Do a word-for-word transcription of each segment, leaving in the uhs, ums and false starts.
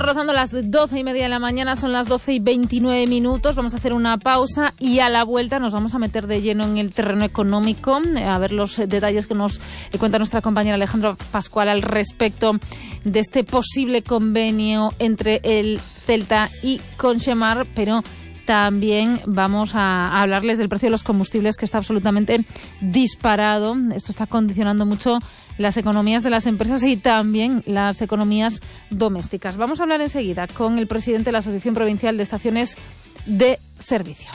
rozando las doce y media de la mañana, son las doce y veintinueve minutos. Vamos a hacer una pausa y a la vuelta nos vamos a meter de lleno en el terreno económico, a ver los detalles que nos cuenta nuestra compañera Alejandra Pascual al respecto de este posible convenio entre el Celta y Conchemar, pero también vamos a hablarles del precio de los combustibles, que está absolutamente disparado. Esto está condicionando mucho las economías de las empresas y también las economías domésticas. Vamos a hablar enseguida con el presidente de la Asociación Provincial de Estaciones de Servicio.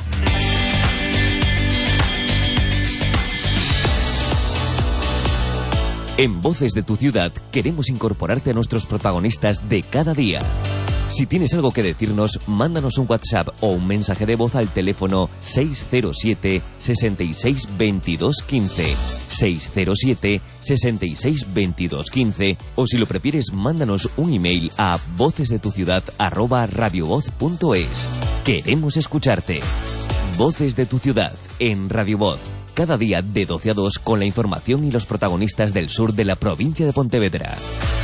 En Voces de tu Ciudad queremos incorporarte a nuestros protagonistas de cada día. Si tienes algo que decirnos, mándanos un WhatsApp o un mensaje de voz al teléfono seis cero siete, seis seis, veintidós, quince, seis cero siete, seis seis, veintidós, quince, o si lo prefieres, mándanos un email a vocesdetuciudad arroba radiovoz punto es. Queremos escucharte. Voces de tu Ciudad en Radio Voz. Cada día de doce a dos con la información y los protagonistas del sur de la provincia de Pontevedra.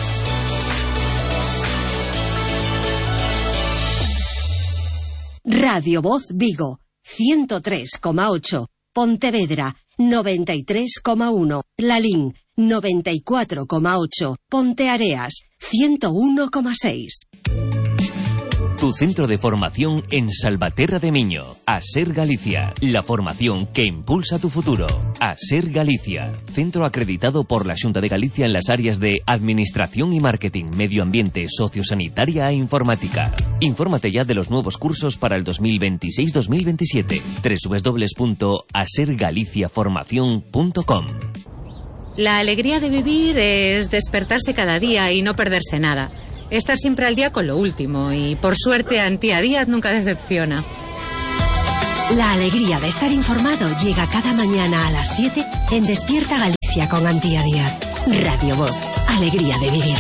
Radio Voz Vigo, ciento tres coma ocho, Pontevedra, noventa y tres coma uno, Lalín, noventa y cuatro coma ocho, Ponteareas, ciento uno coma seis. Tu centro de formación en Salvaterra de Miño. ASER Galicia. La formación que impulsa tu futuro. ASER Galicia. Centro acreditado por la Xunta de Galicia en las áreas de Administración y Marketing, Medio Ambiente, Sociosanitaria e Informática. Infórmate ya de los nuevos cursos para el dos mil veintiséis dos mil veintisiete. doble u doble u doble u punto aser galicia formación punto com. La alegría de vivir es despertarse cada día y no perderse nada. Estar siempre al día con lo último y, por suerte, Antía Díaz nunca decepciona. La alegría de estar informado llega cada mañana a las siete en Despierta Galicia con Antía Díaz. Radio Voz. Alegría de vivir.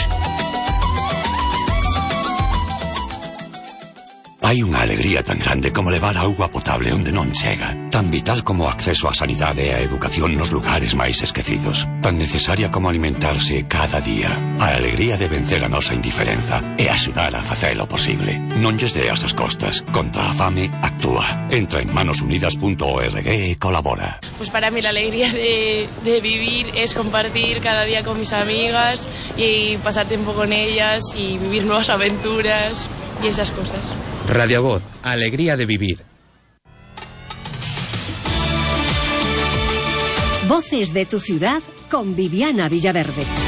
Hai unha alegría tan grande como levar auga potable onde non chega, tan vital como o acceso á sanidade e á educación nos lugares máis esquecidos, tan necesaria como alimentarse cada día. A alegría de vencer a nosa indiferenza e axudar a facelo posible. Non lles deas as costas. Contra a fame, actúa. Entra en manosunidas punto org e colabora. Pues para mí la alegría de, de vivir es compartir cada día con mis amigas y pasar tiempo con ellas y vivir nuevas aventuras y esas cosas. Radio Voz, alegría de vivir. Voces de tu Ciudad con Viviana Villaverde.